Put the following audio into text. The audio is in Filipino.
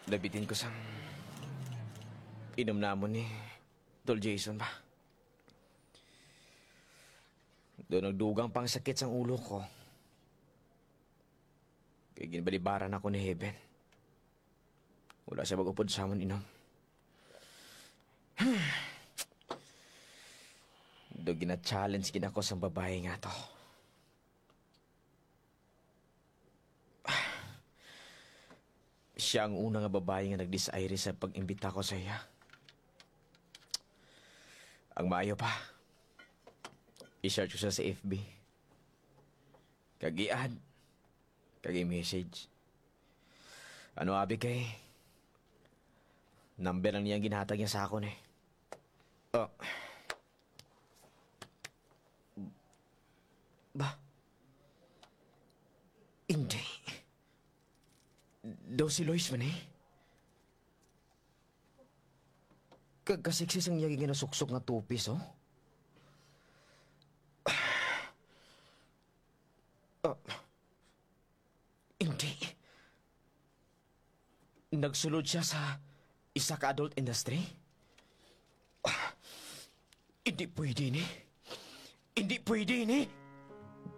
Labitin ko sang inom namon ni Tol Jason ba? Doon nagdugang pang sakit sang ulo ko. Kaya ginbalibaran ako ni Heaven. Wala siya mag-upod sa amon inom. Doon gina-challenge ginako sa babae nga to. Siya ang una nga babae nga nag-desire sa pag-imbita ko sa iya. Ang maayo pa, i-search ko siya sa FB. Kag-i-add, kag-i-message. Ano abi kay? Number lang niyang ginatag niya sa akin eh. Oh. Ba? Hindi. Daw si Lois man eh. Kagkasiksis ang iyaging ginasuksok nga tupis, oh. Hindi. Nagsulod siya sa isa ka adult industry? Hindi pwede ni. Hindi pwede ni.